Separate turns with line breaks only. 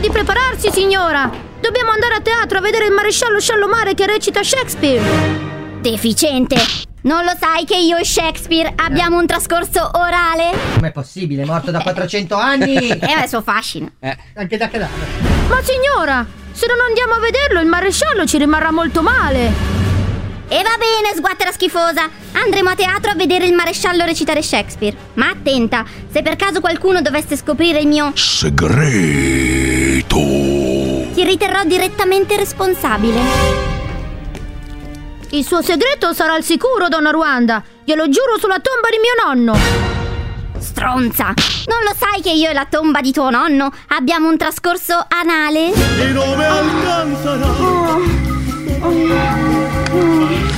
di prepararsi, signora! Dobbiamo andare a teatro a vedere il maresciallo Sciallomare che recita Shakespeare!
Deficiente! Non lo sai che io e Shakespeare abbiamo un trascorso orale?
Com'è possibile? È morto da 400 anni!
È il suo fascino.
Anche da cadavere.
Ma signora, se non andiamo a vederlo, il maresciallo ci rimarrà molto male!
E va bene, sguattera schifosa. Andremo a teatro a vedere il maresciallo recitare Shakespeare. Ma attenta, se per caso qualcuno dovesse scoprire il mio
segreto,
ti riterrò direttamente responsabile.
Il suo segreto sarà al sicuro, donna Ruanda. Glielo giuro sulla tomba di mio nonno.
Stronza! Non lo sai che io e la tomba di tuo nonno abbiamo un trascorso anale?
E dove alcanzerà?